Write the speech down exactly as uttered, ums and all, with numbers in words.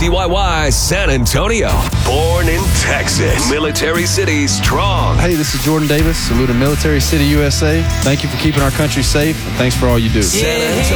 C Y Y San Antonio. Born in Texas. Military City strong. Hey, this is Jordan Davis, saluting Military City, U S A. Thank you for keeping our country safe, and thanks for all you do. San Antonio.